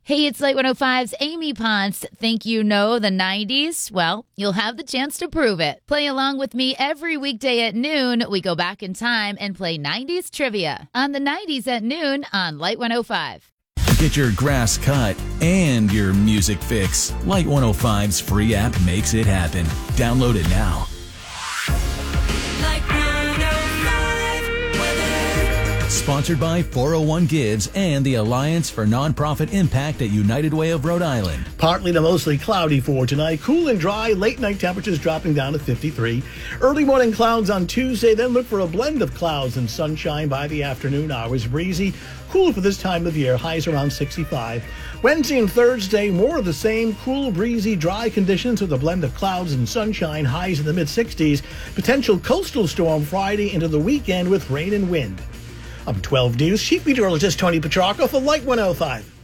Hey, it's Light 105's Amy Ponce. Think you know the 90s? Well, you'll have the chance to prove it. Play along with me every weekday at noon. We go back in time and play 90s trivia on the 90s at noon on Light 105. Get your grass cut and your music fix. Light 105's free app makes it happen. Download it now. Sponsored by 401 Gives and the Alliance for Nonprofit Impact at United Way of Rhode Island. Partly to mostly cloudy for tonight. Cool and dry. Late night temperatures dropping down to 53. Early morning clouds on Tuesday. Then look for a blend of clouds and sunshine by the afternoon hours. Breezy. Cool for this time of year. Highs around 65. Wednesday and Thursday, more of the same. Cool, breezy, dry conditions with a blend of clouds and sunshine. Highs in the mid-60s. Potential coastal storm Friday into the weekend with rain and wind. I'm 12 News Chief Meteorologist Tony Petrarca for Light 105.